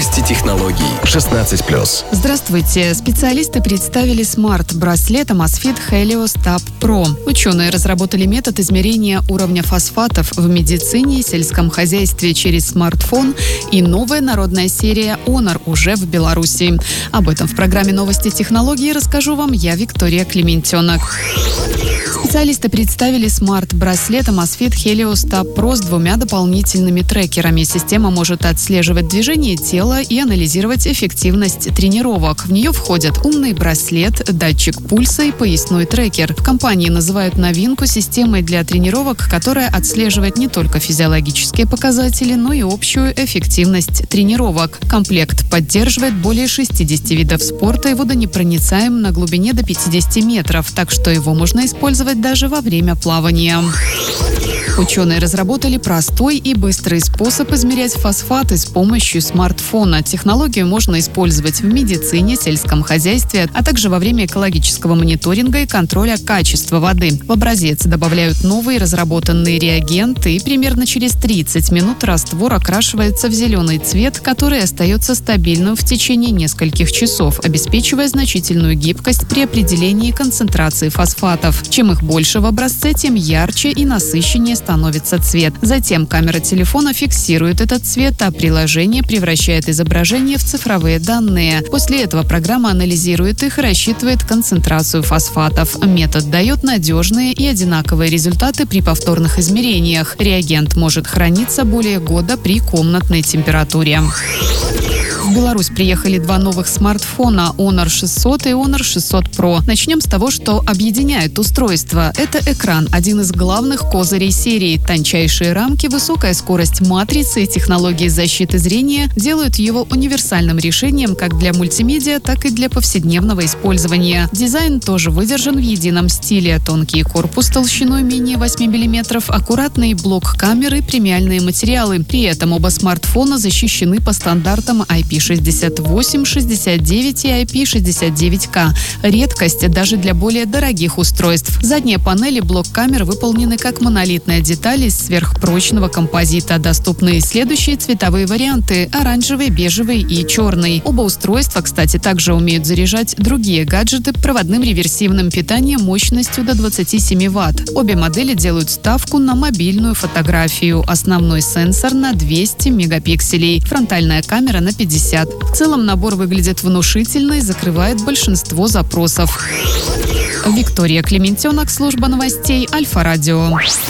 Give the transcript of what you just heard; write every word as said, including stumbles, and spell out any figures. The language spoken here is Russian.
Новости технологий. шестнадцать плюс. Здравствуйте. Специалисты представили смарт-браслет Amazfit Helios Tab Pro. Ученые разработали метод измерения уровня фосфатов в медицине и сельском хозяйстве через смартфон и новая народная серия Honor уже в Беларуси. Об этом в программе «Новости технологий» расскажу вам я, Виктория Клементенок. Специалисты представили смарт-браслет Amazfit Helios Tab Pro с двумя дополнительными трекерами. Система может отслеживать движение тела и анализировать эффективность тренировок. В нее входят умный браслет, датчик пульса и поясной трекер. В компании называют новинку системой для тренировок, которая отслеживает не только физиологические показатели, но и общую эффективность тренировок. Комплект поддерживает более шестидесяти видов спорта и водонепроницаем на глубине до пятидесяти метров, так что его можно использовать даже во время плавания. Ученые разработали простой и быстрый способ измерять фосфаты с помощью смартфона. Технологию можно использовать в медицине, сельском хозяйстве, а также во время экологического мониторинга и контроля качества воды. В образец добавляют новые разработанные реагенты, и примерно через тридцать минут раствор окрашивается в зеленый цвет, который остается стабильным в течение нескольких часов, обеспечивая значительную гибкость при определении концентрации фосфатов. Чем их больше в образце, тем ярче и насыщеннее становится цвет. Затем камера телефона фиксирует этот цвет, а приложение превращает изображение в цифровые данные. После этого программа анализирует их и рассчитывает концентрацию фосфатов. Метод дает надежные и одинаковые результаты при повторных измерениях. Реагент может храниться более года при комнатной температуре. В Беларусь приехали два новых смартфона Honor шестьсот и Honor шестьсот Pro. Начнем с того, что объединяет устройство. Это экран, один из главных козырей серии. Тончайшие рамки, высокая скорость матрицы и технологии защиты зрения делают его универсальным решением как для мультимедиа, так и для повседневного использования. Дизайн тоже выдержан в едином стиле. Тонкий корпус толщиной менее восьми миллиметров, аккуратный блок камеры, премиальные материалы. При этом оба смартфона защищены по стандартам ай пи шестьдесят восемь, шестьдесят девять и ай пи шестьдесят девять ка. Редкость даже для более дорогих устройств. Задние панели блок камер выполнены как монолитная деталь из сверхпрочного композита. Доступны следующие цветовые варианты – оранжевый, бежевый и черный. Оба устройства, кстати, также умеют заряжать другие гаджеты проводным реверсивным питанием мощностью до двадцати семи ватт. Обе модели делают ставку на мобильную фотографию. Основной сенсор на двести мегапикселей, фронтальная камера на пятьдесят. В целом набор выглядит внушительно и закрывает большинство запросов. Виктория Клементенок, служба новостей Альфа-Радио.